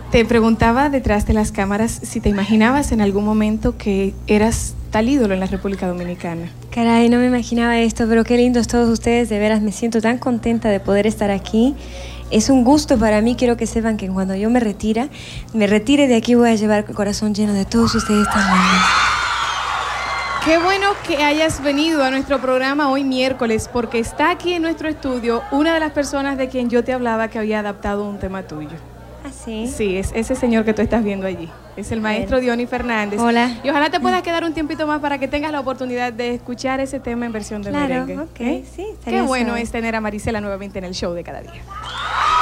Te preguntaba detrás de las cámaras si te imaginabas en algún momento que eras tal ídolo en la República Dominicana. Caray, no me imaginaba esto, pero qué lindos todos ustedes, de veras me siento tan contenta de poder estar aquí. Es un gusto para mí, quiero que sepan que cuando yo me retire de aquí voy a llevar el corazón lleno de todos ustedes también. Qué bueno que hayas venido a nuestro programa hoy miércoles, porque está aquí en nuestro estudio una de las personas de quien yo te hablaba que había adaptado un tema tuyo. ¿Ah, sí? Sí, es ese señor que tú estás viendo allí. Es el maestro Diony Fernández. Hola. Y ojalá te puedas quedar un tiempito más para que tengas la oportunidad de escuchar ese tema en versión de merengue. Claro, ok, sí. Qué bueno es tener a Marisela nuevamente en el show de cada día.